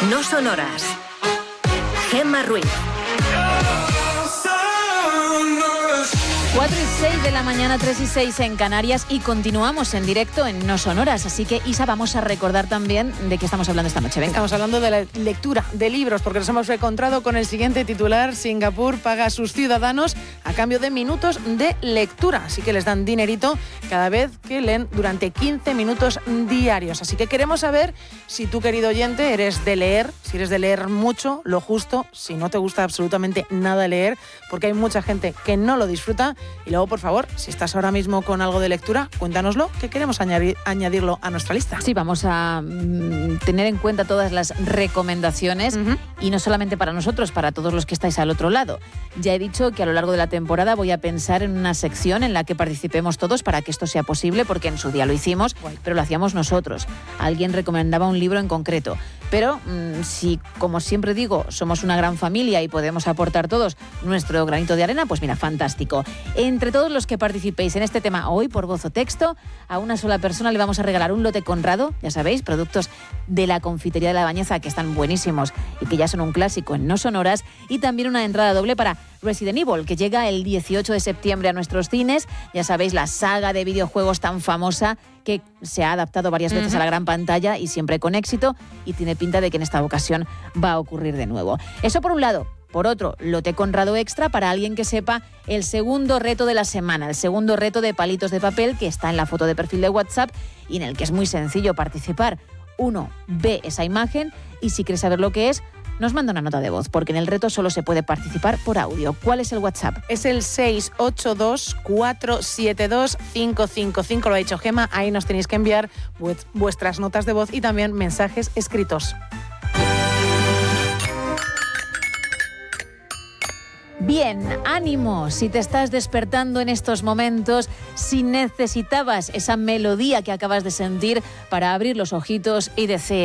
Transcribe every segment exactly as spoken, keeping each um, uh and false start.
No sonoras. Gemma Ruiz. cuatro y seis de la mañana, tres y seis en Canarias, y continuamos en directo en No Sonoras. Así que, Isa, vamos a recordar también de qué estamos hablando esta noche. Venga. Estamos hablando de la lectura de libros, porque nos hemos encontrado con el siguiente titular: Singapur paga a sus ciudadanos a cambio de minutos de lectura. Así que les dan dinerito cada vez que leen durante quince minutos diarios. Así que queremos saber si tú, querido oyente, eres de leer, si eres de leer mucho, lo justo, si no te gusta absolutamente nada leer, porque hay mucha gente que no lo disfruta. Y luego, por favor, si estás ahora mismo con algo de lectura, cuéntanoslo, que queremos añadir, añadirlo a nuestra lista. Sí, vamos a mm, tener en cuenta todas las recomendaciones, uh-huh. y no solamente para nosotros, para todos los que estáis al otro lado. Ya he dicho que a lo largo de la temporada voy a pensar en una sección en la que participemos todos para que esto sea posible, porque en su día lo hicimos, Guay. pero lo hacíamos nosotros. Alguien recomendaba un libro en concreto. Pero mmm, si, como siempre digo, somos una gran familia y podemos aportar todos nuestro granito de arena, pues mira, fantástico. Entre todos los que participéis en este tema hoy, por voz o texto, a una sola persona le vamos a regalar un lote Conrado, ya sabéis, productos de la confitería de La Bañeza, que están buenísimos y que ya son un clásico en No Sonoras, y también una entrada doble para Resident Evil, que llega el dieciocho de septiembre a nuestros cines. Ya sabéis, la saga de videojuegos tan famosa que se ha adaptado varias veces uh-huh. a la gran pantalla y siempre con éxito, y tiene pinta de que en esta ocasión va a ocurrir de nuevo. Eso por un lado. Por otro, lote Conrado extra para alguien que sepa el segundo reto de la semana, el segundo reto de palitos de papel, que está en la foto de perfil de WhatsApp y en el que es muy sencillo participar. Uno ve esa imagen y si quieres saber lo que es, nos manda una nota de voz, porque en el reto solo se puede participar por audio. ¿Cuál es el WhatsApp? Es el seis ocho dos, cuatro siete dos, cinco cinco cinco, lo ha dicho Gemma. Ahí nos tenéis que enviar vuestras notas de voz y también mensajes escritos. Bien, ánimo, si te estás despertando en estos momentos, si necesitabas esa melodía que acabas de sentir para abrir los ojitos y decir: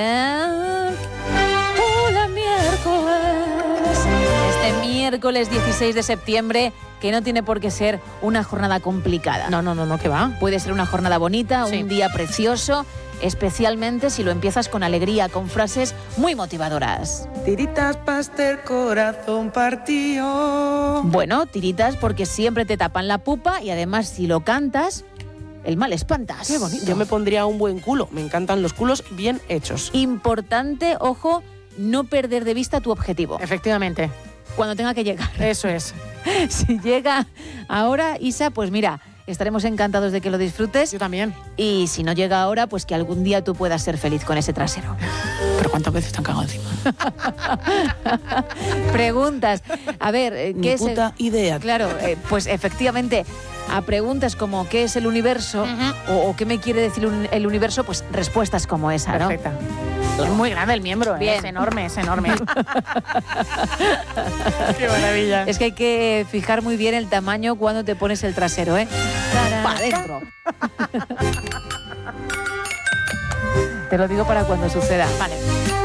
¡hola, miércoles! Este miércoles dieciséis de septiembre, que no tiene por qué ser una jornada complicada. No, no, no, no, que va. Puede ser una jornada bonita, sí. un día precioso, especialmente si lo empiezas con alegría, con frases muy motivadoras. Tiritas pastel, corazón partido. Bueno, tiritas porque siempre te tapan la pupa y además si lo cantas, el mal espantas. Qué bonito. Yo me pondría un buen culo. Me encantan los culos bien hechos. Importante, ojo, no perder de vista tu objetivo. Efectivamente. Cuando tenga que llegar. Eso es. Si llega ahora, Isa, pues mira, estaremos encantados de que lo disfrutes. Yo también. Y si no llega ahora, pues que algún día tú puedas ser feliz con ese trasero. ¿Pero cuántas veces te han cagado encima? Preguntas. A ver, ¿qué Ni es puta el... idea. Claro, eh, pues efectivamente, a preguntas como ¿qué es el universo? Uh-huh. o, o ¿qué me quiere decir un, el universo? Pues respuestas como esa, ¿no? Perfecta. Es muy grande el miembro, ¿eh? Es enorme, es enorme. Qué maravilla. Es que hay que fijar muy bien el tamaño cuando te pones el trasero, ¿eh? Para adentro. Te lo digo para cuando suceda. Vale.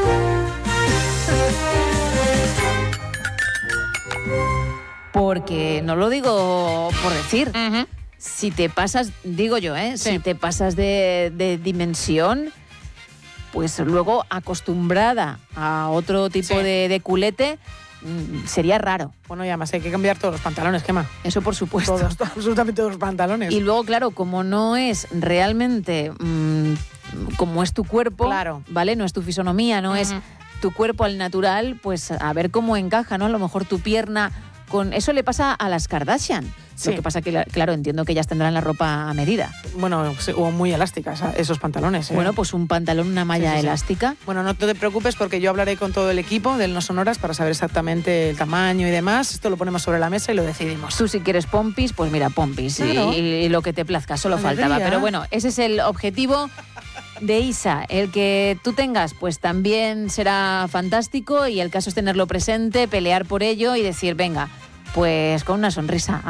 Porque no lo digo por decir. Uh-huh. Si te pasas, digo yo, ¿eh? Sí. Si te pasas de, de dimensión, pues luego acostumbrada a otro tipo sí. de, de culete, mmm, sería raro. Bueno, y además hay que cambiar todos los pantalones, Gemma. Eso por supuesto. Todos, todos, absolutamente todos los pantalones. Y luego, claro, como no es realmente mmm, como es tu cuerpo, claro. ¿vale? No es tu fisonomía, no uh-huh. es tu cuerpo al natural, pues a ver cómo encaja, ¿no? A lo mejor tu pierna con... Eso le pasa a las Kardashian. Sí. Lo que pasa que, claro, entiendo que ellas tendrán la ropa a medida. Bueno, o muy elásticas esos pantalones. ¿eh? Bueno, pues un pantalón, una malla sí, sí, sí. elástica. Bueno, no te preocupes porque yo hablaré con todo el equipo del No Sonoras para saber exactamente el tamaño y demás. Esto lo ponemos sobre la mesa y lo decidimos. Tú si quieres pompis, pues mira, pompis. Claro. Y, y lo que te plazca, solo Alegría. faltaba. Pero bueno, ese es el objetivo de Isa. El que tú tengas, pues también será fantástico y el caso es tenerlo presente, pelear por ello y decir, venga, pues con una sonrisa.